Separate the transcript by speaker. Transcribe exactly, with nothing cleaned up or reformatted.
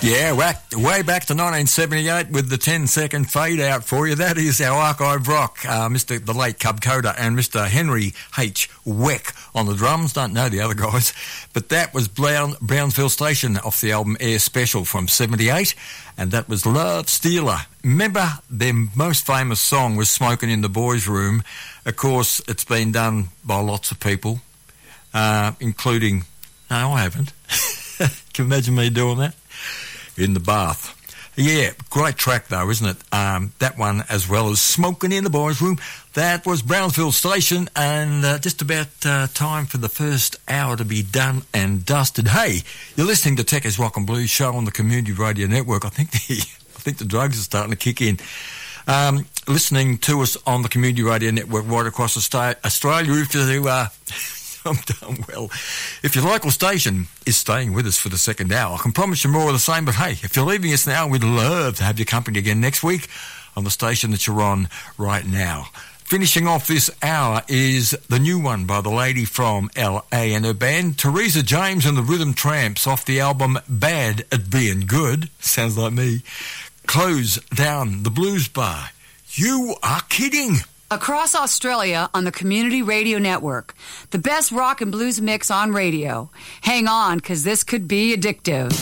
Speaker 1: Yeah, way back to nineteen seventy-eight with the ten-second fade-out for you. That is our archive rock, uh, Mister the late Cub Coda and Mister Henry H. Weck on the drums. Don't know the other guys. But that was Brown, Brownsville Station off the album Air Special from seventy-eight, and that was Love Stealer. Remember, their most famous song was Smoking in the Boys' Room. Of course, it's been done by lots of people, uh, including... No, I haven't. Can you imagine me doing that? In the bath. Yeah, great track though, isn't it? Um, that one as well as Smoking in the Boys' Room. That was Brownsville Station, and uh, just about uh, time for the first hour to be done and dusted. Hey, you're listening to Tech's Rock and Blues show on the Community Radio Network. I think the, I think the drugs are starting to kick in. Um, listening to us on the Community Radio Network right across Australia. If you, uh, I'm done well. If your local station is staying with us for the second hour, I can promise you more of the same, but hey, if you're leaving us now, we'd love to have your company again next week on the station that you're on right now. Finishing off this hour is the new one by the lady from L A and her band, Teresa James and the Rhythm Tramps, off the album Bad at Being Good. Sounds like me. Close Down the Blues Bar. You are kidding.
Speaker 2: Across Australia on the Community Radio Network, the best rock and blues mix on radio. Hang on, because this could be addictive.